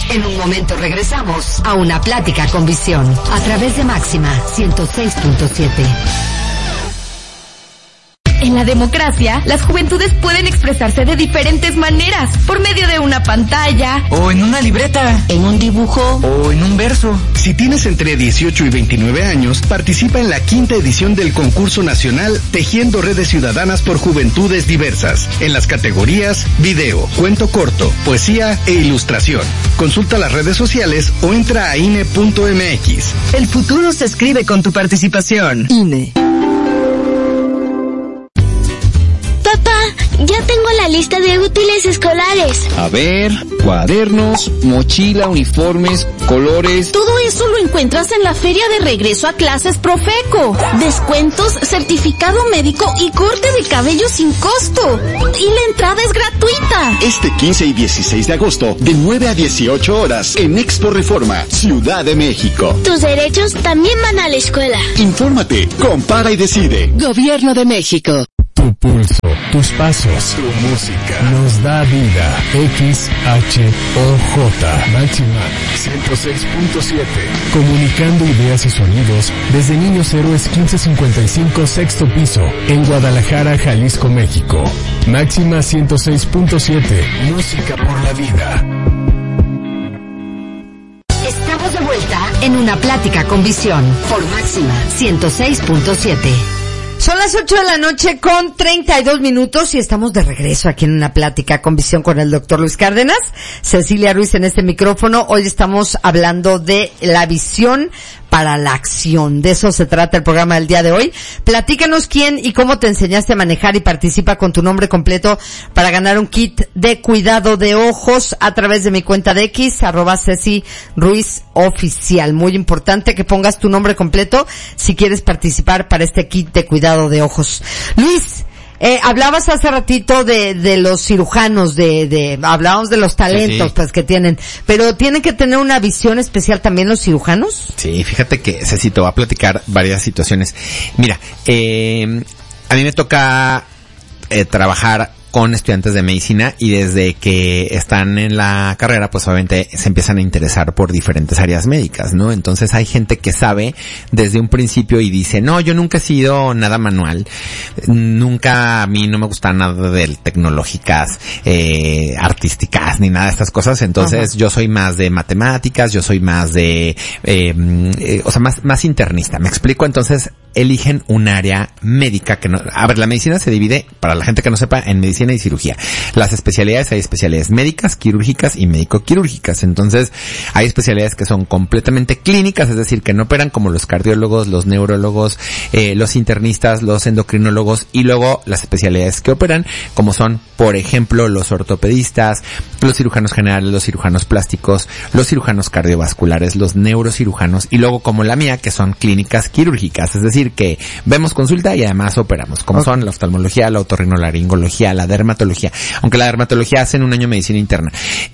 En un momento regresamos a Una Plática con Visión a través de Máxima 106.7. En la democracia, las juventudes pueden expresarse de diferentes maneras, por medio de una pantalla, o en una libreta, en un dibujo, o en un verso. Si tienes entre 18 y 29 años, participa en la 5ª edición del concurso nacional Tejiendo Redes Ciudadanas por Juventudes Diversas, en las categorías video, cuento corto, poesía e ilustración. Consulta las redes sociales o entra a INE.mx. El futuro se escribe con tu participación. INE. Papá, ya tengo la lista de útiles escolares. A ver, cuadernos, mochila, uniformes, colores. Todo eso lo encuentras en la feria de regreso a clases Profeco. Descuentos, certificado médico y corte de cabello sin costo. Y la entrada es gratuita. Este 15 y 16 de agosto, de 9 a 18 horas, en Expo Reforma, Ciudad de México. Tus derechos también van a la escuela. Infórmate, compara y decide. Gobierno de México. Tu pulso, tus pasos, tu música, nos da vida. XHOJ, Máxima 106.7. Comunicando ideas y sonidos desde Niños Héroes 1555, 6º piso, en Guadalajara, Jalisco, México. Máxima 106.7, música por la vida. Estamos de vuelta en Una Plática con Visión por Máxima 106.7. Son las 8 de la noche con 32 minutos y estamos de regreso aquí en Una Plática con Visión con el doctor Luis Cárdenas, Cecilia Ruiz en este micrófono. Hoy estamos hablando de la visión para la acción. De eso se trata el programa del día de hoy. Platícanos quién y cómo te enseñaste a manejar y participa con tu nombre completo para ganar un kit de cuidado de ojos a través de mi cuenta de X, @CeciRuizOficial. Muy importante que pongas tu nombre completo si quieres participar para este kit de cuidado de ojos. Luis, hablabas hace ratito de los cirujanos, hablábamos de los talentos, sí, pues que tienen, pero ¿tienen que tener una visión especial también los cirujanos? Sí, fíjate que Ceci, te voy a platicar varias situaciones. Mira, a mí me toca trabajar con estudiantes de medicina y desde que están en la carrera, pues obviamente se empiezan a interesar por diferentes áreas médicas, ¿no? Entonces hay gente que sabe desde un principio y dice, no, yo nunca he sido nada manual, nunca, a mí no me gusta nada de tecnológicas, artísticas, ni nada de estas cosas, entonces yo soy más de matemáticas, yo soy más de, más internista, ¿me explico? Entonces eligen un área médica que no, a ver, la medicina se divide, para la gente que no sepa, en medicina y cirugía. Las especialidades, hay especialidades médicas, quirúrgicas y médico-quirúrgicas. Entonces, hay especialidades que son completamente clínicas, es decir, que no operan, como los cardiólogos, los neurólogos, los internistas, los endocrinólogos, y luego las especialidades que operan, como son, por ejemplo, los ortopedistas, los cirujanos generales, los cirujanos plásticos, los cirujanos cardiovasculares, los neurocirujanos, y luego como la mía, que son clínicas quirúrgicas, es decir, que vemos consulta y además operamos, como son la oftalmología, la otorrinolaringología, la dermatología, aunque la dermatología hace en un año medicina interna.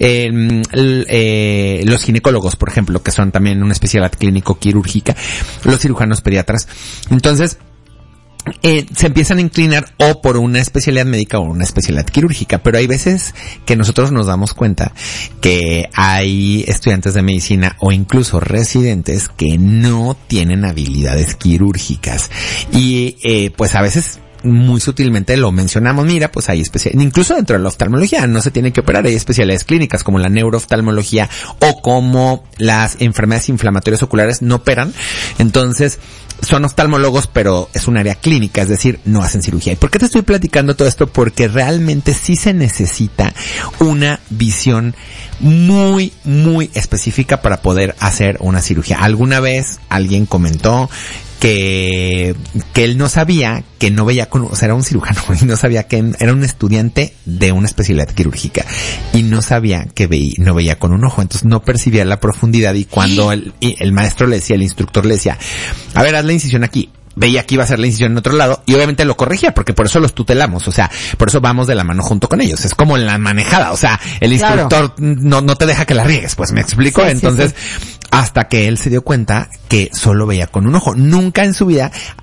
Los ginecólogos, por ejemplo, que son también una especialidad clínico-quirúrgica, los cirujanos pediatras. Entonces, se empiezan a inclinar o por una especialidad médica o una especialidad quirúrgica, pero hay veces que nosotros nos damos cuenta que hay estudiantes de medicina o incluso residentes que no tienen habilidades quirúrgicas y pues a veces muy sutilmente lo mencionamos, mira, pues hay especialidades, incluso dentro de la oftalmología no se tiene que operar, hay especialidades clínicas como la neurooftalmología o como las enfermedades inflamatorias oculares no operan, entonces son oftalmólogos, pero es un área clínica, es decir, no hacen cirugía. ¿Y por qué te estoy platicando todo esto? Porque realmente sí se necesita una visión muy, muy específica para poder hacer una cirugía. Alguna vez alguien comentó que él no sabía que no veía con, o sea, era un cirujano y no sabía que era un estudiante de una especialidad quirúrgica y no sabía que no veía con un ojo, entonces no percibía la profundidad y cuando el maestro le decía, el instructor le decía, a ver, haz la incisión aquí, veía que iba a hacer la incisión en otro lado y obviamente lo corregía porque por eso los tutelamos, o sea, por eso vamos de la mano junto con ellos, es como la manejada, o sea, el instructor no te deja que la riegues, pues me explico, sí, entonces sí. Hasta que él se dio cuenta que solo veía con un ojo, nunca en su vida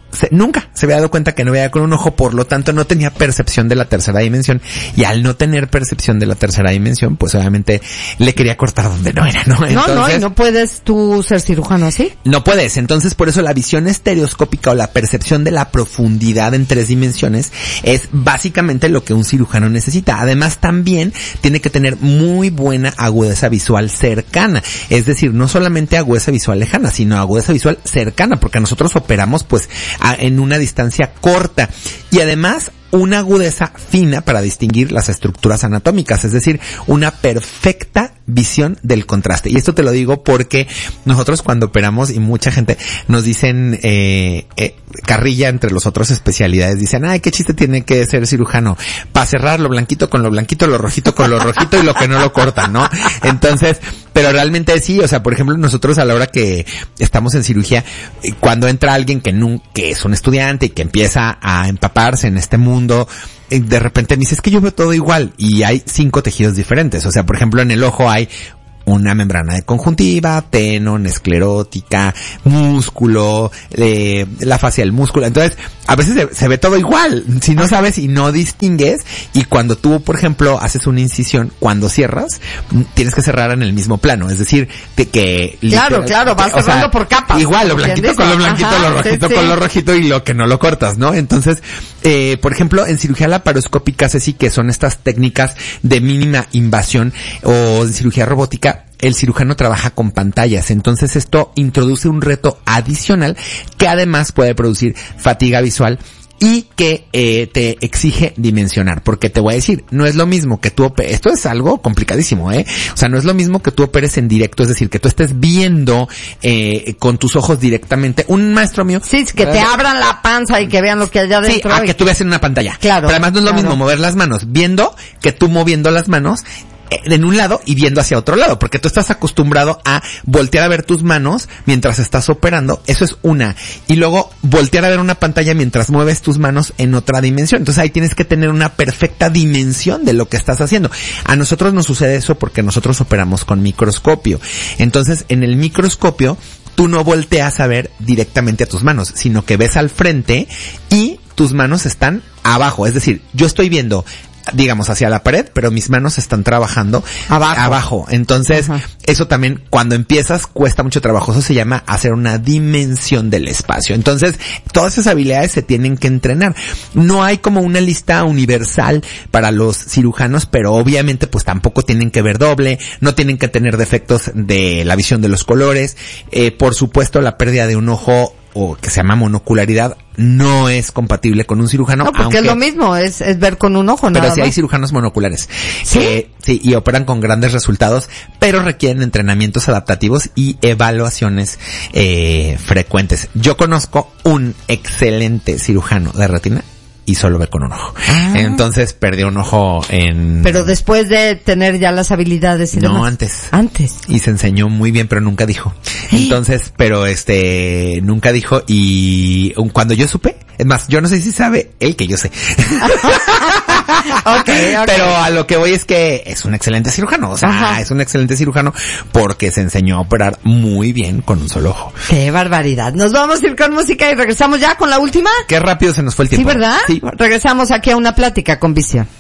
nunca se había dado cuenta que no veía con un ojo, por lo tanto no tenía percepción de la tercera dimensión, y al no tener percepción de la tercera dimensión, pues obviamente le quería cortar donde no era, ¿no? Entonces, ¿y no puedes tú ser cirujano así? No puedes, entonces por eso la visión estereoscópica o la percepción de la profundidad en 3 dimensiones es básicamente lo que un cirujano necesita. Además también tiene que tener muy buena agudeza visual cercana, es decir, no solamente agudeza visual lejana, sino agudeza visual cercana, porque nosotros operamos pues en una distancia corta, y además una agudeza fina para distinguir las estructuras anatómicas, es decir, una perfecta visión del contraste. Y esto te lo digo porque nosotros cuando operamos, y mucha gente nos dicen carrilla entre los otros especialidades, dicen, ay, qué chiste tiene que ser cirujano para cerrar lo blanquito con lo blanquito, lo rojito con lo rojito y lo que no lo cortan, ¿no? Entonces, pero realmente sí, o sea, por ejemplo, nosotros a la hora que estamos en cirugía, cuando entra alguien que es un estudiante y que empieza a empaparse en este mundo, de repente me dice, es que yo veo todo igual, y hay 5 tejidos diferentes. O sea, por ejemplo, en el ojo hay una membrana de conjuntiva, tenón, esclerótica, músculo, la fascia del músculo. Entonces, a veces se ve todo igual, si no sabes y no distingues, y cuando tú, por ejemplo, haces una incisión, cuando cierras, tienes que cerrar en el mismo plano, es decir, que Claro, vas cerrando por capas. Igual, lo blanquito con lo blanquito, lo rojito con lo rojito, y lo que no lo cortas, ¿no? Entonces, por ejemplo, en cirugía laparoscópica, Ceci, que son estas técnicas de mínima invasión, o en cirugía robótica, el cirujano trabaja con pantallas, entonces esto introduce un reto adicional que además puede producir fatiga visual y que te exige dimensionar, porque te voy a decir, no es lo mismo que tú operes, esto es algo complicadísimo, o sea, no es lo mismo que tú operes en directo, es decir, que tú estés viendo con tus ojos directamente. Un maestro mío, sí, que te abran la panza y que vean lo que hay adentro. Sí, que tú veas en una pantalla. Claro. Pero además no es lo mismo mover las manos viendo que tú moviendo las manos en un lado y viendo hacia otro lado, porque tú estás acostumbrado a voltear a ver tus manos mientras estás operando, eso es una, y luego voltear a ver una pantalla mientras mueves tus manos en otra dimensión. Entonces ahí tienes que tener una perfecta dimensión de lo que estás haciendo. A nosotros nos sucede eso porque nosotros operamos con microscopio. Entonces en el microscopio tú no volteas a ver directamente a tus manos, sino que ves al frente y tus manos están abajo, es decir, yo estoy viendo digamos hacia la pared, pero mis manos están trabajando abajo. Entonces, eso también cuando empiezas cuesta mucho trabajo. Eso se llama hacer una dimensión del espacio. Entonces, todas esas habilidades se tienen que entrenar. No hay como una lista universal para los cirujanos, pero obviamente pues tampoco tienen que ver doble, no tienen que tener defectos de la visión de los colores. Por supuesto, la pérdida de un ojo, o que se llama monocularidad, no es compatible con un cirujano. No, porque es lo mismo, es ver con un ojo, pero sí hay cirujanos monoculares. ¿Sí? Sí, y operan con grandes resultados, pero requieren entrenamientos adaptativos y evaluaciones frecuentes. Yo conozco un excelente cirujano de retina y solo ve con un ojo. Entonces perdió un ojo en... Pero después de tener ya las habilidades y demás. No, antes. Antes. Y se enseñó muy bien, pero nunca dijo. Entonces, pero nunca dijo, y cuando yo supe, es más, yo no sé si sabe él que yo sé. Okay. Pero a lo que voy es que es un excelente cirujano, o sea, es un excelente cirujano porque se enseñó a operar muy bien con un solo ojo. ¡Qué barbaridad! Nos vamos a ir con música y regresamos ya con la última. Qué rápido se nos fue el tiempo. Sí, ¿verdad? Sí. Regresamos aquí a Una Plática con Visión.